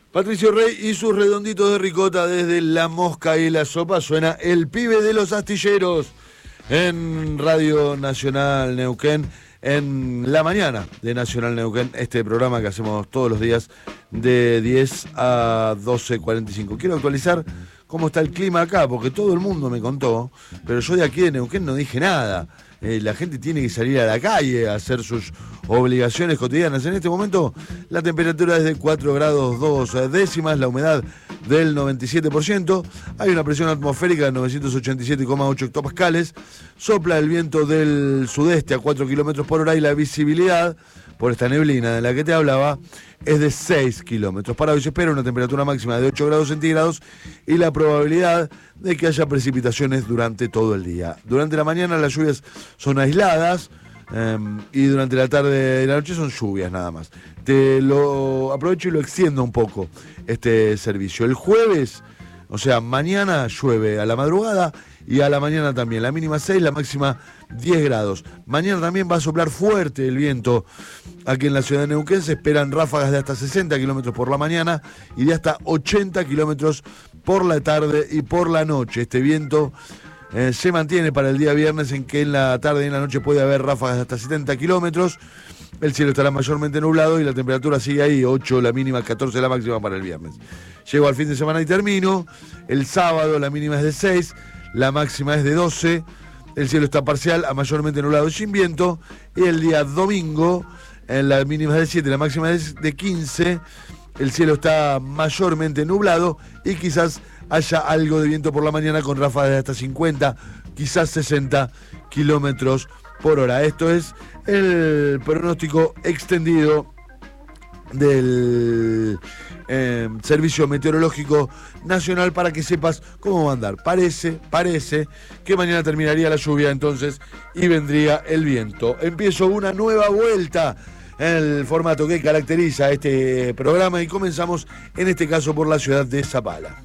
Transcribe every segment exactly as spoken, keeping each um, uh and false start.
Patricio Rey y sus redonditos de ricota desde La Mosca y la Sopa. Suena El Pibe de los Astilleros en Radio Nacional Neuquén, en la mañana de Nacional Neuquén, este programa que hacemos todos los días de diez a doce cuarenta y cinco. Quiero actualizar cómo está el clima acá, porque todo el mundo me contó, pero yo de aquí de Neuquén no dije nada. Eh, la gente tiene que salir a la calle a hacer sus obligaciones cotidianas. En este momento la temperatura es de cuatro grados dos décimas, la humedad del noventa y siete por ciento, hay una presión atmosférica de novecientos ochenta y siete coma ocho hectopascales, sopla el viento del sudeste a cuatro kilómetros por hora y la visibilidad, por esta neblina de la que te hablaba, es de seis kilómetros. Para hoy se espera una temperatura máxima de ocho grados centígrados y la probabilidad de que haya precipitaciones durante todo el día. Durante la mañana las lluvias son aisladas eh, y durante la tarde y la noche son lluvias nada más. Te lo aprovecho y lo extiendo un poco este servicio. El jueves, o sea, mañana llueve a la madrugada y a la mañana también. La mínima seis, la máxima diez grados. Mañana también va a soplar fuerte el viento. Aquí en la ciudad de Neuquén se esperan ráfagas de hasta sesenta kilómetros por la mañana y de hasta ochenta kilómetros por la tarde y por la noche. Este viento eh, se mantiene para el día viernes, en que en la tarde y en la noche puede haber ráfagas de hasta setenta kilómetros. El cielo estará mayormente nublado y la temperatura sigue ahí, ocho la mínima, catorce la máxima para el viernes. Llego al fin de semana y termino. El sábado la mínima es de seis, la máxima es de doce. El cielo está parcial a mayormente nublado y sin viento. Y el día domingo, en la mínima es de siete, la máxima es de quince. El cielo está mayormente nublado y quizás haya algo de viento por la mañana con ráfagas de hasta cincuenta, quizás sesenta kilómetros por hora. Esto es el pronóstico extendido del eh, Servicio Meteorológico Nacional para que sepas cómo va a andar. Parece, parece que mañana terminaría la lluvia entonces y vendría el viento. Empiezo una nueva vuelta en el formato que caracteriza este programa y comenzamos en este caso por la ciudad de Zapala.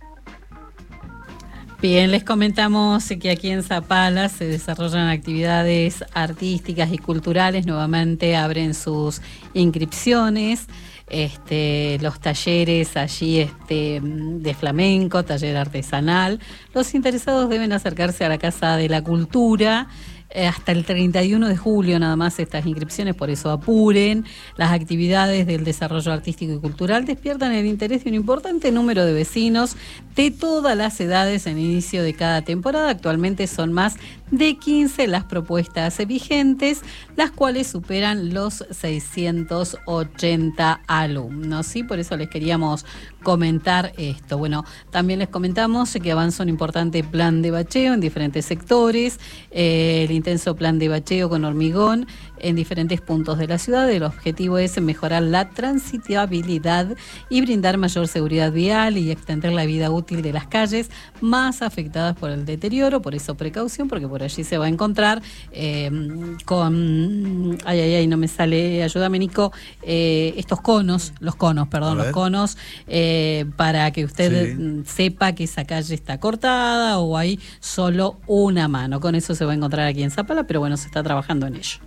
Bien, les comentamos que aquí en Zapala se desarrollan actividades artísticas y culturales, nuevamente abren sus inscripciones, este, los talleres allí este, de flamenco, taller artesanal. Los interesados deben acercarse a la Casa de la Cultura hasta el treinta y uno de julio nada más estas inscripciones, por eso apuren. Las actividades del desarrollo artístico y cultural despiertan el interés de un importante número de vecinos de todas las edades en inicio de cada temporada. Actualmente son más de quince las propuestas vigentes, las cuales superan los seiscientos ochenta alumnos, ¿sí? Por eso les queríamos comentar esto. Bueno, también les comentamos que avanza un importante plan de bacheo en diferentes sectores, eh, el intenso plan de bacheo con hormigón en diferentes puntos de la ciudad. El objetivo es mejorar la transitabilidad y brindar mayor seguridad vial y extender la vida útil de las calles más afectadas por el deterioro. Por eso precaución, porque por allí se va a encontrar eh, con, ay, ay, ay, no me sale, ayúdame Nico, eh, estos conos, los conos, perdón, los conos, eh, para que usted sí. sepa que esa calle está cortada o hay solo una mano. Con eso se va a encontrar aquí en Zapala, pero bueno, se está trabajando en ello.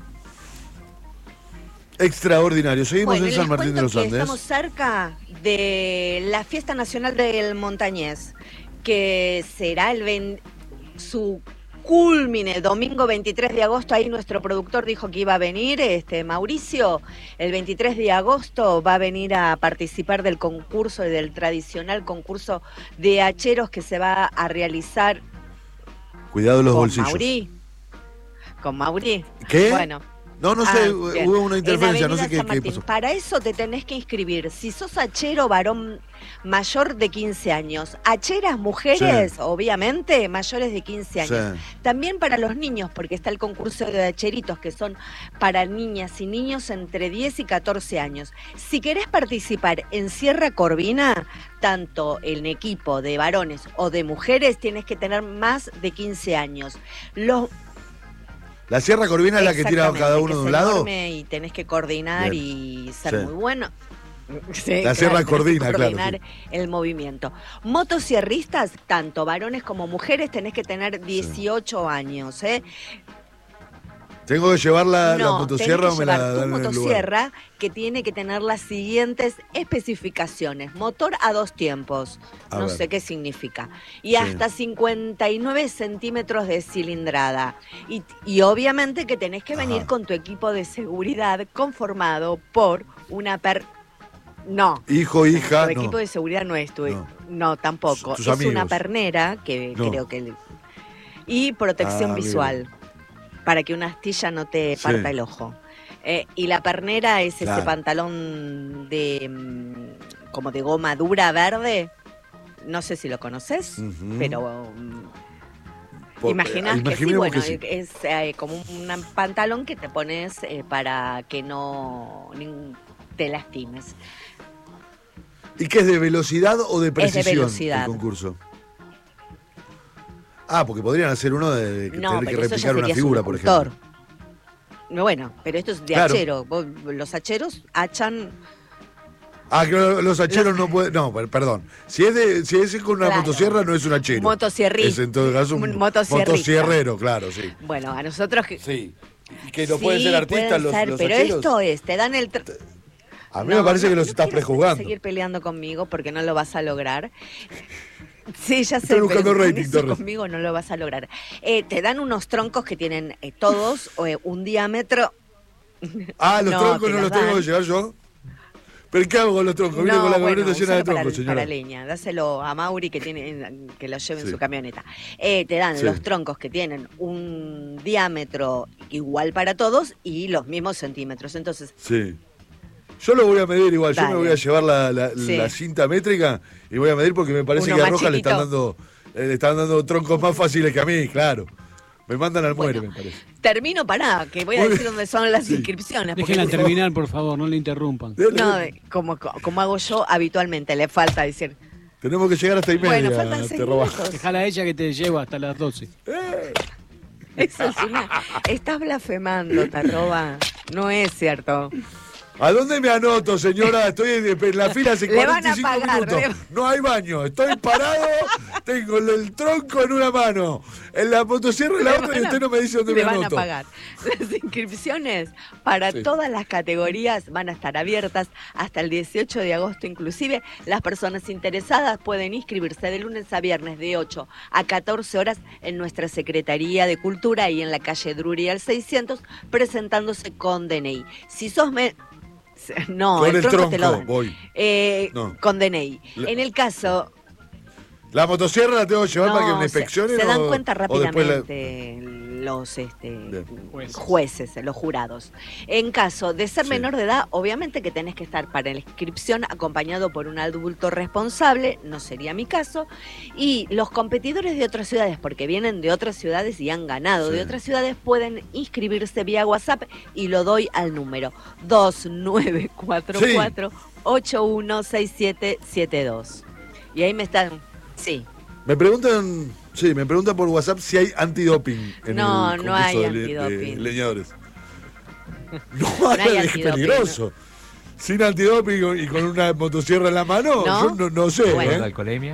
Extraordinario. Seguimos bueno, en San Martín de los Andes. Estamos cerca de la Fiesta Nacional del Montañés, que será el veinte, su culmine, el domingo veintitrés de agosto. Ahí nuestro productor dijo que iba a venir, este Mauricio, el veintitrés de agosto va a venir a participar del concurso y del tradicional concurso de hacheros que se va a realizar. Cuidado los con bolsillos. Mauri. Con Mauri. ¿Qué? Bueno. No, no sé, ah, hubo una interferencia, no sé qué, qué pasó. Para eso te tenés que inscribir. Si sos hachero varón mayor de quince años, hacheras mujeres, sí. obviamente, mayores de quince años. Sí. También para los niños, porque está el concurso de hacheritos, que son para niñas y niños entre diez y catorce años. Si querés participar en Sierra Corvina, tanto en equipo de varones o de mujeres, tienes que tener más de quince años. Los ¿La Sierra Corvina es la que tira cada uno de un lado? Y tenés que coordinar Bien. y ser sí. muy bueno. Sí, la claro, Sierra Corvina, coordinar claro. Sí. el movimiento. Motosierristas, tanto varones como mujeres, tenés que tener dieciocho sí. años, ¿eh? ¿Tengo que llevar la, no, la motosierra o me la dan tu en el lugar? motosierra que tiene que tener las siguientes especificaciones. Motor a dos tiempos, A no ver. sé qué significa. Y Sí. hasta cincuenta y nueve centímetros de cilindrada. Y, y obviamente que tenés que venir Ajá. con tu equipo de seguridad conformado por una per... No. Hijo, hija, Tu no. equipo de seguridad no es tu... No. No, tampoco. Tus es amigos. una pernera que No. creo que... Y protección Ah, bien. visual, para que una astilla no te Sí. parta el ojo. Eh, y la pernera es Claro. ese pantalón de mm, como de goma dura verde. No sé si lo conoces, Ujú. pero mm, Por- imaginás eh, que sí. imaginemos Bueno, que sí. es eh, como un, un pantalón que te pones eh, para que no nin- te lastimes. ¿Y qué es de velocidad o de precisión velocidad. el concurso? Ah, porque podrían hacer uno de, de No, tener que pero eso ya replicar una serías figura, un por escultor. ejemplo. No, bueno, pero esto es de Claro. hachero. Vos- Los hacheros hachan. Ah, que los hacheros no pueden. No, per- perdón. Si es, de, si es con una Claro. motosierra, no es un hachero. Motosierrista. Es en todo caso un Un motosierrista. motosierrero, claro, sí. Bueno, a nosotros que. Sí. Y que no Sí, pueden ser artistas pueden los, ser, los pero hacheros. esto es, te dan el... tra- A mí No, me parece no, que los no estás quieres prejuzgando. seguir peleando conmigo porque no lo vas a lograr. Sí, ya sé, Estoy buscando pero con rating, eso Torres. conmigo no lo vas a lograr. Eh, te dan unos troncos que tienen eh, todos eh, un diámetro... Ah, los No, troncos te no los los tengo dan. que llevar yo. ¿Pero qué hago con los troncos? Vine No, con la bueno, camioneta llena de usalo para, troncos, para señora. leña, dáselo a Mauri que tiene que lo lleve en Sí. su camioneta. Eh, te dan Sí. los troncos que tienen un diámetro igual para todos y los mismos centímetros. Entonces, Sí. Yo lo voy a medir igual. Yo Dale. me voy a llevar la, la- Sí. la cinta métrica y voy a medir porque me parece Uno que a más Roja le chiquito. están dando eh, le están dando troncos más fáciles que a mí, claro. Me mandan al muere, Bueno. me parece. termino, pará, que voy a Muy decir bien. dónde son las Sí. inscripciones. porque Déjenla por terminar, por favor, no le interrumpan. Dale, No, dale. de- como, como hago yo habitualmente, le falta decir. Tenemos que llegar hasta y media. Bueno, faltan seis te roba. minutos. Dejala a ella que te lleva hasta las doce. Eso es una. Estás blasfemando, te roba. No es cierto. ¿A dónde me anoto, señora? Estoy en, en la fila hace Le van cuarenta a y cinco pagar, minutos. le- No hay baño. Estoy parado, tengo el, el tronco en una mano, en la motosierra en la Le otra y van a- usted no me dice dónde le me van anoto. a pagar. Las inscripciones para Sí. todas las categorías van a estar abiertas hasta el dieciocho de agosto inclusive. Las personas interesadas pueden inscribirse de lunes a viernes de ocho a catorce horas en nuestra Secretaría de Cultura y en la calle Drury al seiscientos presentándose con D N I. Si sos... Me... No, Con el, el tronco te lo tronco dan. voy. Eh, No. Con D N I. La- En el caso... ¿La motosierra la tengo que llevar para que me No, se, inspeccionen? se dan o- cuenta o después la- rápidamente los este, Bien. Jueces. jueces, los jurados. En caso de ser Sí. menor de edad, obviamente que tenés que estar para la inscripción acompañado por un adulto responsable, no sería mi caso, y los competidores de otras ciudades, porque vienen de otras ciudades y han ganado Sí. de otras ciudades, pueden inscribirse vía WhatsApp y lo doy al número dos nueve cuatro cuatro, ocho uno seis siete siete dos. Y ahí me están... Sí. Me preguntan, sí, me preguntan por WhatsApp si hay antidoping en No, el no concurso hay de, le- antidoping. de leñadores. No, No hay hay, es antidoping, peligroso. Sin antidoping y con una motosierra en la mano, ¿No? yo no, no sé. Bueno. ¿eh? ¿La alcoholemia?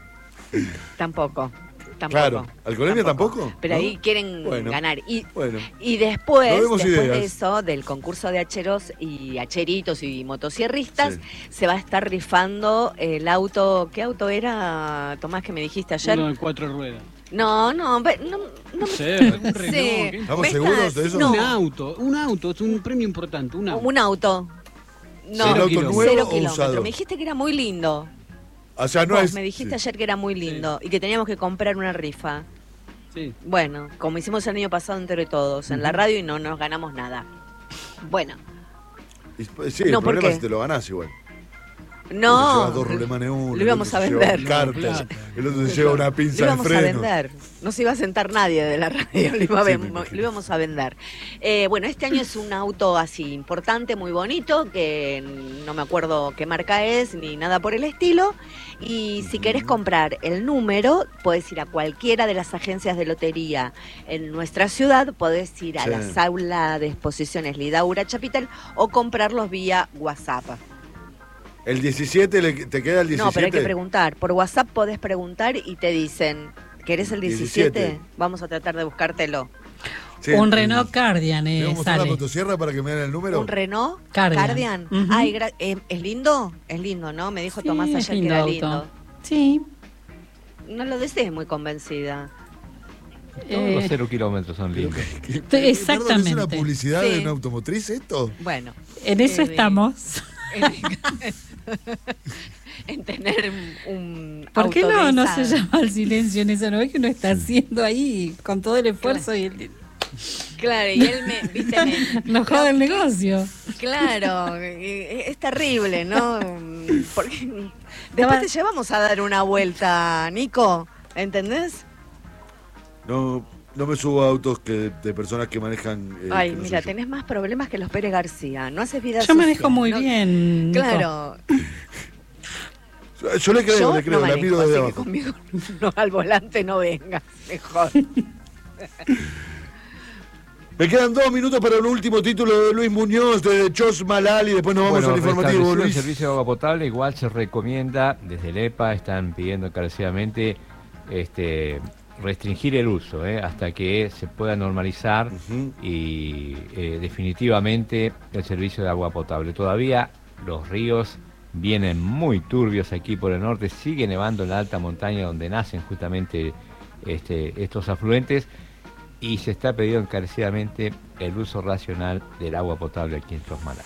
Tampoco. Tampoco. Claro. ¿Alcoholemia tampoco? Pero ¿No? ahí quieren Bueno. ganar. Y, Bueno, y después, No demos después ideas. de eso, del concurso de hacheros y hacheritos y motosierristas, Sí. se va a estar rifando el auto. ¿Qué auto era, Tomás, que me dijiste ayer? Uno de cuatro ruedas. No, no, ve- no, no No me- sé, un Sí. Renault. ¿qué? ¿Estamos ¿Me seguros estás- de eso? No. Un auto, un auto, es un premio importante, un auto. Un auto. No, ¿un auto kilómetros. nuevo cero o kilómetros. usado? Me dijiste que era muy lindo. O sea, no Vos es... me dijiste sí. ayer que era muy lindo y que teníamos que comprar una rifa. Sí. Bueno, como hicimos el año pasado entre todos en la radio y no nos ganamos nada. Bueno, Y- Sí, No, el ¿por problema qué? es si te lo ganás igual. Uno se no. lleva dos rulemanes uno, Lo el íbamos otro a se lleva vender. un cárter, Plata. el otro se lleva una Lo pinza de íbamos a freno. vender. No se iba a sentar nadie de la radio, lo, iba a Sí, ven- me imagino. lo íbamos a vender. Eh, bueno, este año es un auto así importante, muy bonito, que no me acuerdo qué marca es ni nada por el estilo. Y si querés comprar el número, podés ir a cualquiera de las agencias de lotería en nuestra ciudad, podés ir a Sí. la sala de exposiciones Lidaura Chapitel o comprarlos vía WhatsApp. El diecisiete, le- ¿te queda el diecisiete? No, pero hay que preguntar. Por WhatsApp podés preguntar y te dicen, ¿querés el diecisiete? diecisiete. Vamos a tratar de buscártelo. Sí, un el- Renault Cardian ¿Le eh, voy a mostrar la sale. motosierra para que me den el número? ¿Un Renault Cardian. Cardian? Ujú. Ay, gra- eh, ¿es lindo? Es lindo, ¿no? Me dijo Sí, Tomás es ayer que lindo era auto. lindo. Sí. No lo desees muy convencida. Todos Eh, los cero kilómetros son lindos. ¿Qué- qué- Exactamente. Perdón, ¿es una publicidad Sí. de una automotriz esto? Bueno. En eso eh, estamos. En, en tener un ¿Por qué auto no, de no esa- se llama el silencio en eso? ¿No ves que uno está haciendo ahí con todo el esfuerzo y el- Claro, y él me, viste, me, nos jode el negocio? Claro, eh, es terrible, ¿no? Porque después te llevamos a dar una vuelta, Nico, ¿entendés? No, no me subo a autos que de personas que manejan. eh, Ay, que no mira, soy yo. tenés más problemas que los Pérez García, no haces vida Yo social, manejo muy ¿no? bien. Nico. Claro, Yo le creo, yo le creo, no la manejo, miro así desde que abajo. conmigo no, al volante no vengas, mejor. Me quedan dos minutos para un último título de Luis Muñoz, de Chos Malal, y después nos vamos Bueno, al informativo, restablecido el Luis. servicio de agua potable igual se recomienda, desde el E P A están pidiendo encarecidamente este, restringir el uso ¿eh? hasta que se pueda normalizar Ujú. y eh, definitivamente el servicio de agua potable. Todavía los ríos vienen muy turbios aquí por el norte, sigue nevando en la alta montaña donde nacen justamente este, estos afluentes, y se está pidiendo encarecidamente el uso racional del agua potable aquí en Chosmalal.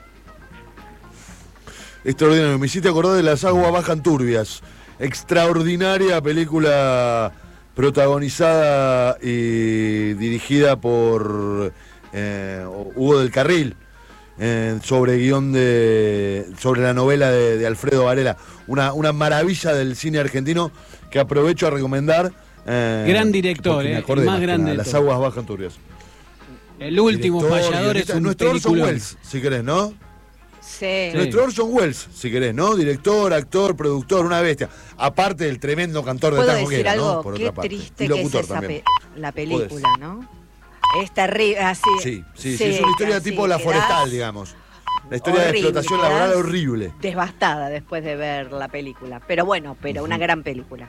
Extraordinario, me hiciste acordar de Las aguas bajan turbias. Extraordinaria película protagonizada y dirigida por eh, Hugo del Carril, eh, sobre guión de. sobre la novela de, de Alfredo Varela. Una, una maravilla del cine argentino que aprovecho a recomendar. eh, Gran director, porque me eh, acordé el más más que grande nada, de Las todos. aguas bajan turbias. El último Director, payador es guionista, un nuestro Orson peliculón. Welles, si querés, ¿no? Sí. Sí. Nuestro Orson Welles, si querés, ¿no? Director, actor, productor, una bestia. Aparte del tremendo cantor de ¿Puedo tango que decir era, ¿no? algo? Por Qué otra parte. triste Y que es locutor esa también. pe- la película, ¿no? Es terrible, así. Sí, sí, sí, es una historia así, tipo La quedás Forestal, digamos. La historia horrible, de explotación quedás laboral horrible. Devastada después de ver la película. Pero bueno, pero una gran película.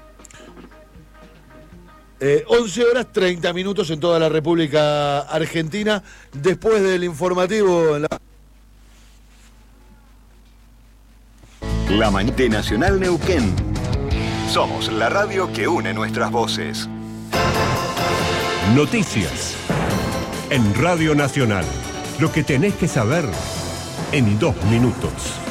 Eh, once horas treinta minutos en toda la República Argentina. Después del informativo en la... La mañana de Nacional Neuquén. Somos la radio que une nuestras voces. Noticias. En Radio Nacional. Lo que tenés que saber en dos minutos.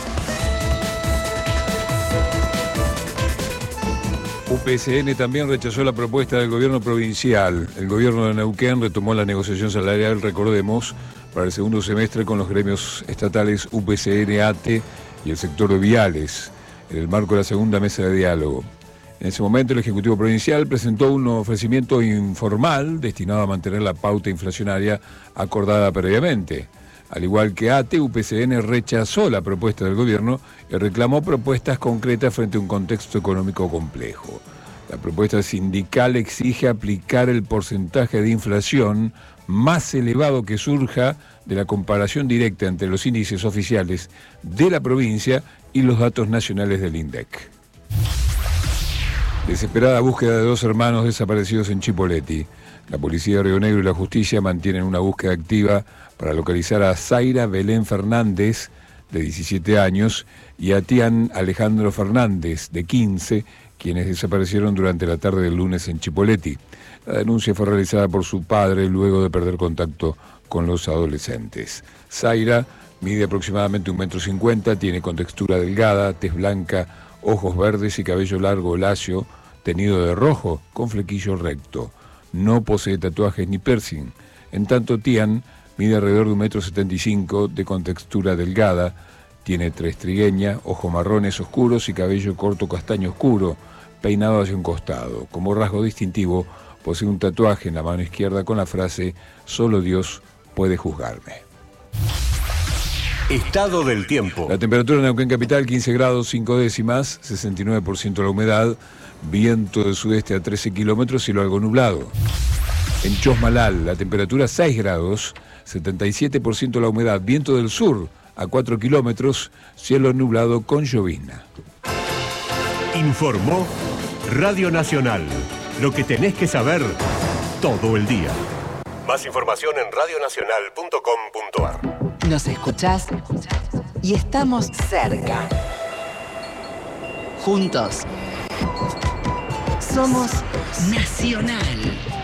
U P C N también rechazó la propuesta del gobierno provincial. El gobierno de Neuquén retomó la negociación salarial, recordemos, para el segundo semestre con los gremios estatales U P C N, A T E y el sector de viales, en el marco de la segunda mesa de diálogo. En ese momento el Ejecutivo Provincial presentó un ofrecimiento informal destinado a mantener la pauta inflacionaria acordada previamente. Al igual que A T E, U P C N rechazó la propuesta del gobierno y reclamó propuestas concretas frente a un contexto económico complejo. La propuesta sindical exige aplicar el porcentaje de inflación más elevado que surja de la comparación directa entre los índices oficiales de la provincia y los datos nacionales del INDEC. Desesperada búsqueda de dos hermanos desaparecidos en Chipoleti. La policía de Río Negro y la justicia mantienen una búsqueda activa para localizar a Zaira Belén Fernández, de diecisiete años, y a Tian Alejandro Fernández, de quince, quienes desaparecieron durante la tarde del lunes en Chipoleti. La denuncia fue realizada por su padre luego de perder contacto con los adolescentes. Zaira mide aproximadamente un metro cincuenta, tiene contextura delgada, tez blanca, ojos verdes y cabello largo lacio, teñido de rojo, con flequillo recto. No posee tatuajes ni piercing. En tanto, Tian mide alrededor de un metro setenta y cinco, de contextura delgada, tiene tres trigueña, ojos marrones oscuros y cabello corto castaño oscuro, peinado hacia un costado. Como rasgo distintivo, posee un tatuaje en la mano izquierda con la frase «Solo Dios puede juzgarme». Estado del tiempo. La temperatura en Neuquén Capital, quince grados, cinco décimas, sesenta y nueve por ciento la humedad, viento del sudeste a trece kilómetros, cielo algo nublado. En Chosmalal, la temperatura seis grados, setenta y siete por ciento la humedad, viento del sur a cuatro kilómetros, cielo nublado con llovizna. Informó Radio Nacional. Lo que tenés que saber todo el día. Más información en radio nacional punto com punto ar. Nos escuchás y estamos cerca. Juntos. Somos Nacional.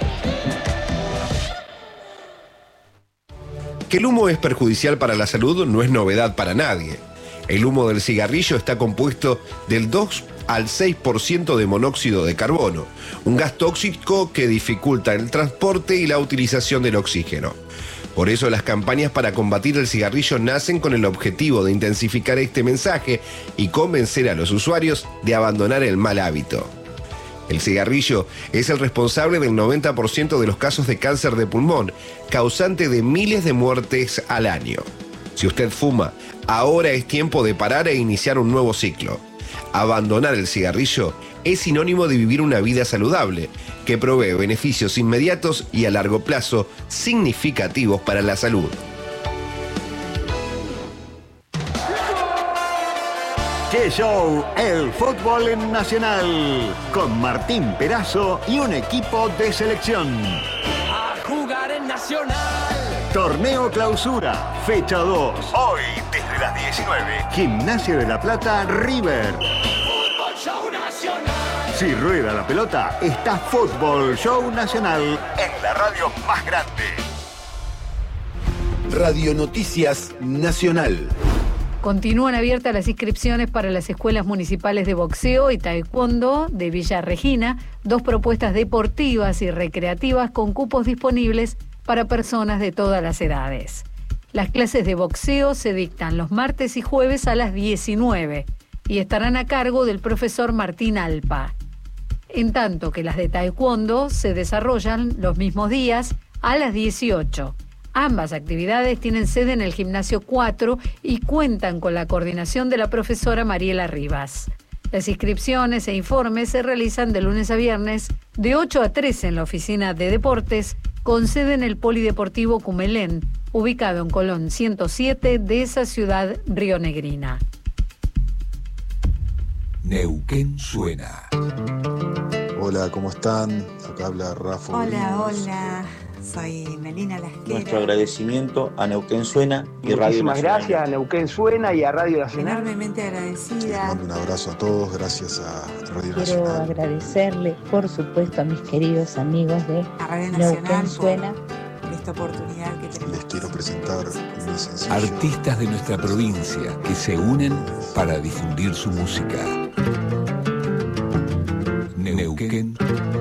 Que el humo es perjudicial para la salud no es novedad para nadie. El humo del cigarrillo está compuesto del dos al seis por ciento de monóxido de carbono, un gas tóxico que dificulta el transporte y la utilización del oxígeno. Por eso las campañas para combatir el cigarrillo nacen con el objetivo de intensificar este mensaje y convencer a los usuarios de abandonar el mal hábito. El cigarrillo es el responsable del noventa por ciento de los casos de cáncer de pulmón, causante de miles de muertes al año. Si usted fuma, ahora es tiempo de parar e iniciar un nuevo ciclo. Abandonar el cigarrillo es sinónimo de vivir una vida saludable, que provee beneficios inmediatos y a largo plazo significativos para la salud. ¡Qué show! El fútbol en Nacional, con Martín Perazo y un equipo de selección. A jugar en Nacional. Torneo Clausura, fecha dos. Hoy, desde las diecinueve. Gimnasia de la Plata, River. Fútbol Show Nacional. Si rueda la pelota, está Fútbol Show Nacional en la radio más grande. Radio Noticias Nacional. Continúan abiertas las inscripciones para las escuelas municipales de boxeo y taekwondo de Villa Regina, dos propuestas deportivas y recreativas con cupos disponibles para personas de todas las edades. Las clases de boxeo se dictan los martes y jueves a las diecinueve y estarán a cargo del profesor Martín Alpa. En tanto que las de taekwondo se desarrollan los mismos días a las dieciocho. Ambas actividades tienen sede en el Gimnasio cuatro y cuentan con la coordinación de la profesora Mariela Rivas. Las inscripciones e informes se realizan de lunes a viernes de ocho a trece en la oficina de deportes con sede en el Polideportivo Cumelén, ubicado en Colón ciento siete de esa ciudad rionegrina. Neuquén suena. Hola, ¿cómo están? Acá habla Rafa. Hola, hola. Soy Melina Lasquera. Nuestro agradecimiento a Neuquén Suena y Radio Nacional. Muchísimas gracias a Neuquén Suena y a Radio Nacional. Enormemente agradecida. Les mando un abrazo a todos, gracias a Radio Quiero Nacional. Quiero agradecerle, por supuesto, a mis queridos amigos de a Radio Nacional Neuquén Suena. Por esta oportunidad que tenemos. Les quiero presentar mi sencillo. Artistas de nuestra provincia que se unen para difundir su música. Neuquén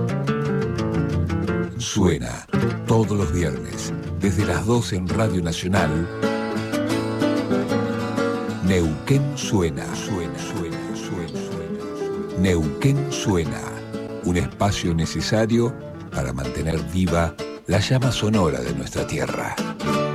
Suena, todos los viernes, desde las doce en Radio Nacional. Neuquén Suena, suena, suena, suena, suena. Neuquén Suena, un espacio necesario para mantener viva la llama sonora de nuestra tierra.